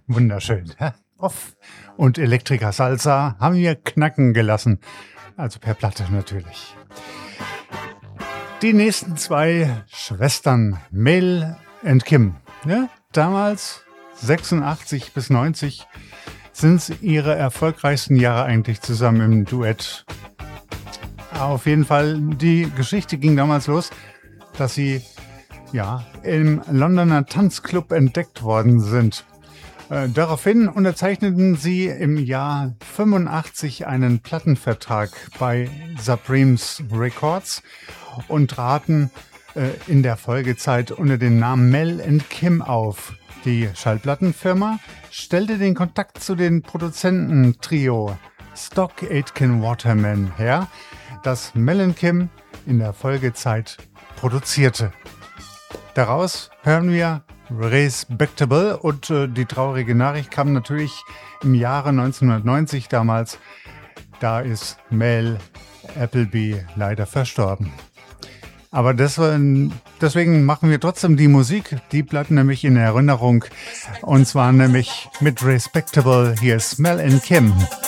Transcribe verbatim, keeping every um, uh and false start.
Wunderschön. Ja? Off und Elektriker Salsa haben wir knacken gelassen. Also per Platte natürlich. Die nächsten zwei Schwestern, Mel und Kim. Ja? Damals, sechsundachtzig bis neunzig, sind ihre erfolgreichsten Jahre eigentlich zusammen im Duett. Auf jeden Fall, die Geschichte ging damals los, dass sie ja, im Londoner Tanzclub entdeckt worden sind. Äh, daraufhin unterzeichneten sie im Jahr fünfundachtzig einen Plattenvertrag bei Supremes Records und traten äh, in der Folgezeit unter dem Namen Mel und Kim auf. Die Schallplattenfirma stellte den Kontakt zu den Produzenten-Trio Stock Aitken Waterman her, das Mel und Kim in der Folgezeit produzierte. Daraus hören wir Respectable und äh, die traurige Nachricht kam natürlich im Jahre neunzehnhundertneunzig damals. Da ist Mel Appleby leider verstorben. Aber deswegen, deswegen machen wir trotzdem die Musik, die bleibt nämlich in Erinnerung und zwar nämlich mit Respectable. Hier ist Mel und Kim.